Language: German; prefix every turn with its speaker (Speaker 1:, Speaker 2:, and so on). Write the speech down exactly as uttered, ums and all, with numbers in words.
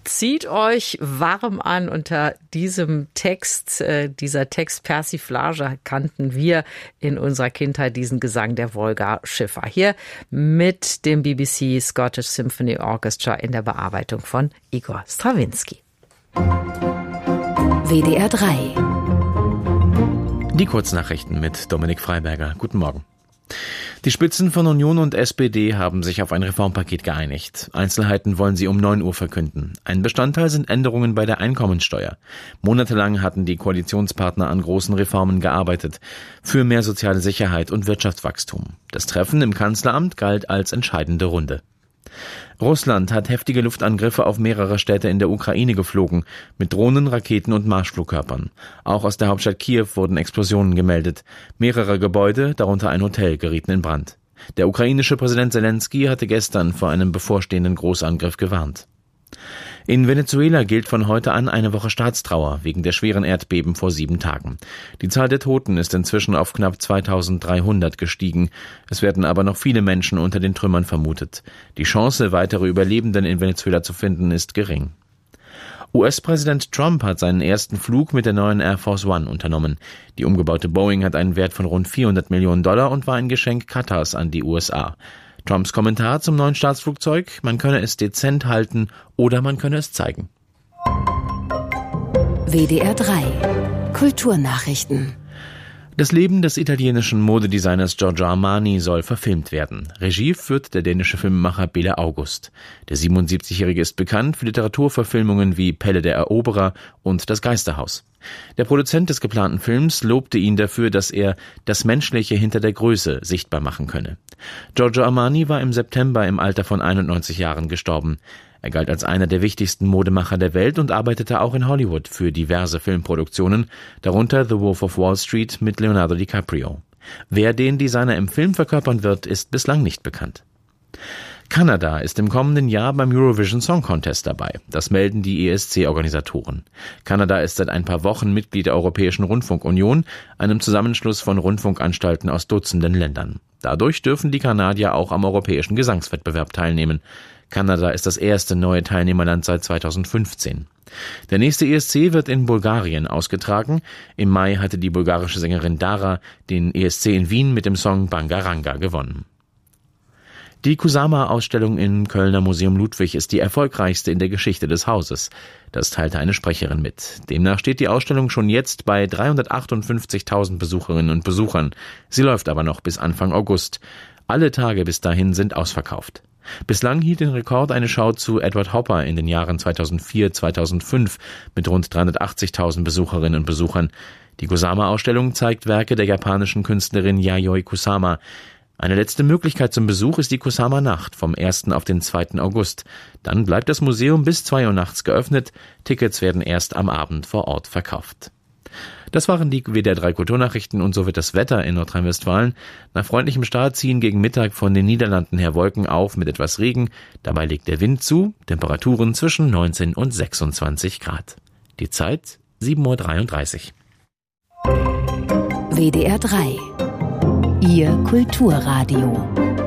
Speaker 1: Zieht euch warm an unter diesem Text. Äh, dieser Text Persiflage kannten wir in unserer Kindheit, diesen Gesang der Wolga-Schiffer. Hier mit dem B B C Scottish Symphony Orchestra in der Bearbeitung von Igor Strawinski.
Speaker 2: W D R drei.
Speaker 3: Die Kurznachrichten mit Dominik Freiberger. Guten Morgen. Die Spitzen von Union und S P D haben sich auf ein Reformpaket geeinigt. Einzelheiten wollen sie um neun Uhr verkünden. Ein Bestandteil sind Änderungen bei der Einkommensteuer. Monatelang hatten die Koalitionspartner an großen Reformen gearbeitet. Für mehr soziale Sicherheit und Wirtschaftswachstum. Das Treffen im Kanzleramt galt als entscheidende Runde. Russland hat heftige Luftangriffe auf mehrere Städte in der Ukraine geflogen, mit Drohnen, Raketen und Marschflugkörpern. Auch aus der Hauptstadt Kiew wurden Explosionen gemeldet. Mehrere Gebäude, darunter ein Hotel, gerieten in Brand. Der ukrainische Präsident Zelensky hatte gestern vor einem bevorstehenden Großangriff gewarnt. In Venezuela gilt von heute an eine Woche Staatstrauer wegen der schweren Erdbeben vor sieben Tagen. Die Zahl der Toten ist inzwischen auf knapp zweitausenddreihundert gestiegen. Es werden aber noch viele Menschen unter den Trümmern vermutet. Die Chance, weitere Überlebenden in Venezuela zu finden, ist gering. U S-Präsident Trump hat seinen ersten Flug mit der neuen Air Force One unternommen. Die umgebaute Boeing hat einen Wert von rund vierhundert Millionen Dollar und war ein Geschenk Katars an die U S A. Trumps Kommentar zum neuen Staatsflugzeug: Man könne es dezent halten oder man könne es zeigen.
Speaker 2: W D R drei. Kulturnachrichten.
Speaker 3: Das Leben des italienischen Modedesigners Giorgio Armani soll verfilmt werden. Regie führt der dänische Filmemacher Bela August. Der siebenundsiebzigjährige ist bekannt für Literaturverfilmungen wie Pelle der Eroberer und Das Geisterhaus. Der Produzent des geplanten Films lobte ihn dafür, dass er das Menschliche hinter der Größe sichtbar machen könne. Giorgio Armani war im September im Alter von einundneunzig Jahren gestorben. Er galt als einer der wichtigsten Modemacher der Welt und arbeitete auch in Hollywood für diverse Filmproduktionen, darunter The Wolf of Wall Street mit Leonardo DiCaprio. Wer den Designer im Film verkörpern wird, ist bislang nicht bekannt. Kanada ist im kommenden Jahr beim Eurovision Song Contest dabei. Das melden die E S C-Organisatoren. Kanada ist seit ein paar Wochen Mitglied der Europäischen Rundfunkunion, einem Zusammenschluss von Rundfunkanstalten aus Dutzenden Ländern. Dadurch dürfen die Kanadier auch am europäischen Gesangswettbewerb teilnehmen. Kanada ist das erste neue Teilnehmerland seit zweitausendfünfzehn. Der nächste E S C wird in Bulgarien ausgetragen. Im Mai hatte die bulgarische Sängerin Dara den E S C in Wien mit dem Song Bangaranga gewonnen. Die Kusama-Ausstellung im Kölner Museum Ludwig ist die erfolgreichste in der Geschichte des Hauses. Das teilte eine Sprecherin mit. Demnach steht die Ausstellung schon jetzt bei dreihundertachtundfünfzigtausend Besucherinnen und Besuchern. Sie läuft aber noch bis Anfang August. Alle Tage bis dahin sind ausverkauft. Bislang hielt den Rekord eine Schau zu Edward Hopper in den Jahren zweitausendvier, zweitausendfünf mit rund dreihundertachtzigtausend Besucherinnen und Besuchern. Die Kusama-Ausstellung zeigt Werke der japanischen Künstlerin Yayoi Kusama. Eine letzte Möglichkeit zum Besuch ist die Kusama-Nacht vom ersten auf den zweiten August. Dann bleibt das Museum bis zwei Uhr nachts geöffnet. Tickets werden erst am Abend vor Ort verkauft. Das waren die W D R drei Kulturnachrichten und so wird das Wetter in Nordrhein-Westfalen. Nach freundlichem Start ziehen gegen Mittag von den Niederlanden her Wolken auf mit etwas Regen. Dabei legt der Wind zu, Temperaturen zwischen neunzehn und sechsundzwanzig Grad. Die Zeit sieben Uhr dreiunddreißig.
Speaker 2: W D R drei. Ihr Kulturradio.